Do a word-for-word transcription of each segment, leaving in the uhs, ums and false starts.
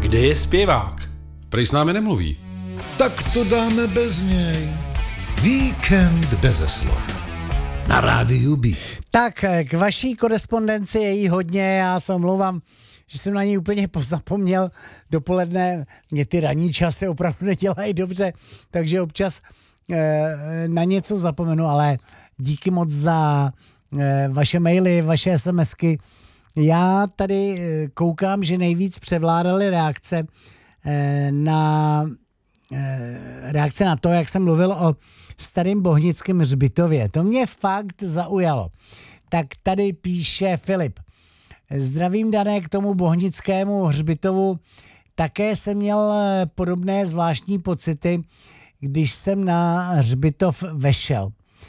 Kde je zpěvák? Prej s námi nemluví. Tak to dáme bez něj. Víkend beze slov. Na rádiu B. Tak, k vaší korespondenci je jí hodně, já se omlouvám, že jsem na ní úplně pozapomněl dopoledne. Mě ty ranní časy opravdu nedělají dobře, takže občas e, na něco zapomenu, ale díky moc za e, vaše maily, vaše SMSky. Já tady koukám, že nejvíc převládaly reakce e, na e, reakce na to, jak jsem mluvil o starým bohnickém hřbitově. To mě fakt zaujalo. Tak tady píše Filip. Zdravím, Dané, k tomu bohnickému hřbitovu. Také jsem měl podobné zvláštní pocity, když jsem na hřbitov vešel.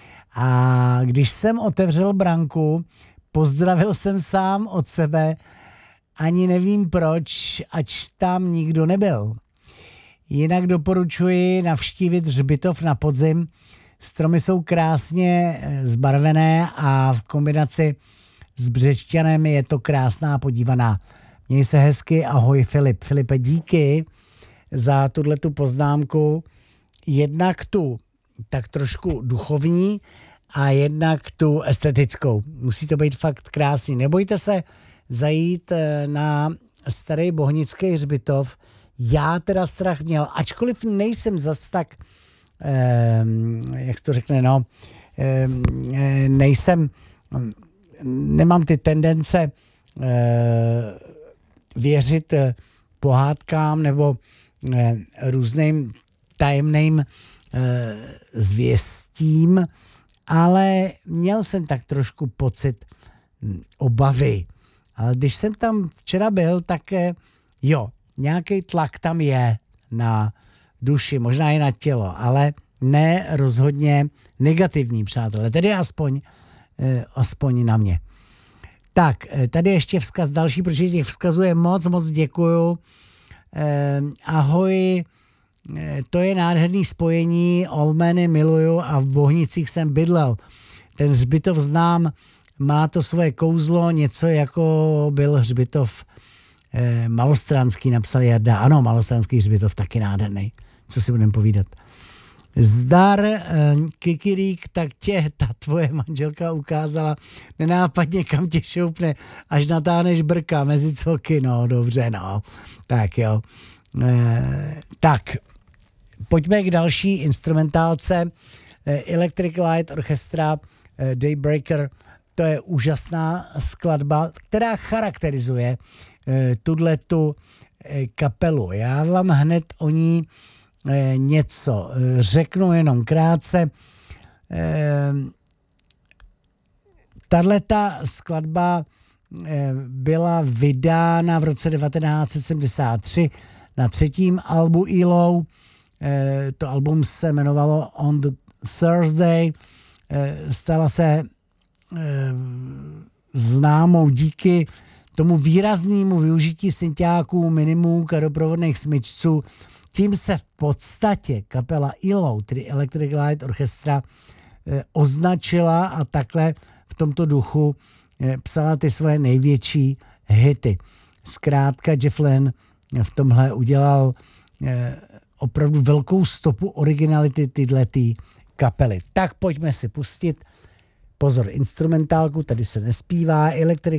A když jsem otevřel branku, pozdravil jsem sám od sebe, ani nevím proč, ač tam nikdo nebyl. Jinak doporučuji navštívit hřbitov na podzim. Stromy jsou krásně zbarvené a v kombinaci s Břečťanem je to krásná podívaná. Měj se hezky, ahoj Filip. Filipe, díky za tuhletu poznámku. Jednak tu tak trošku duchovní a jednak tu estetickou. Musí to být fakt krásný. Nebojte se zajít na starý bohnický hřbitov. Já teda strach měl, ačkoliv nejsem zas tak, eh, jak se to řekne, no, eh, nejsem, nemám ty tendence eh, věřit eh, pohádkám nebo eh, různým tajemným eh, zvěstím, ale měl jsem tak trošku pocit hm, obavy. Ale když jsem tam včera byl, tak eh, jo, nějaký tlak tam je na duši, možná i na tělo, ale ne rozhodně negativní, přátelé. Tedy aspoň, eh, aspoň na mě. Tak, eh, tady ještě vzkaz další, protože těch vzkazů je moc, moc děkuju. Eh, ahoj, eh, to je nádherný spojení, Olmeny miluju a v Bohnicích jsem bydlel. Ten hřbitov znám, má to svoje kouzlo, něco jako byl hřbitov eh, Malostranský, napsal Jarda. Ano, Malostranský hřbitov, taky nádherný. Co si budeme povídat. Zdar, eh, Kikirík, tak tě ta tvoje manželka ukázala nenápadně, kam tě šoupne, až natáhneš brka mezi cvoky. No, dobře, no. Tak jo. Eh, tak, pojďme k další instrumentálce. Eh, Electric Light Orchestra, eh, Daybreaker. To je úžasná skladba, která charakterizuje eh, tuhletu eh, kapelu. Já vám hned o ní eh, něco eh, řeknu, jenom krátce. Eh, Tahleta skladba eh, byla vydána v roce devatenáct set sedmdesát tři na třetím albu E L O. Eh, to album se jmenovalo On the Thursday. Eh, stala se známou díky tomu výraznému využití synťáků, minimů a doprovodných smyčců. Tím se v podstatě kapela E L O, tedy Electric Light Orchestra, označila a takhle v tomto duchu psala ty svoje největší hity. Zkrátka Jeff Lynne v tomhle udělal opravdu velkou stopu originality tyhletý kapely. Tak pojďme si pustit. Pozor, instrumentálku, tady se nespívá, Electric